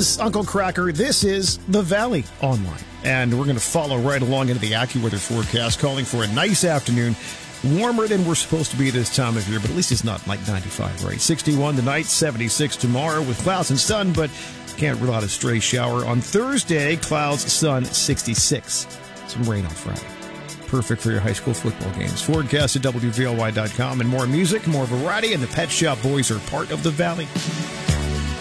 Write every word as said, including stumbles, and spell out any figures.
is Uncle Cracker. This is The Valley Online. And we're going to follow right along into the AccuWeather forecast, calling for a nice afternoon. Warmer than we're supposed to be this time of year, but at least it's not like ninety-five, right? sixty-one tonight, seventy-six tomorrow with clouds and sun, but can't rule out a stray shower. On Thursday, clouds, sun, sixty-six. Some rain on Friday. Perfect for your high school football games. Forecast at W V L Y dot com, and more music, more variety, and the Pet Shop Boys are part of the Valley.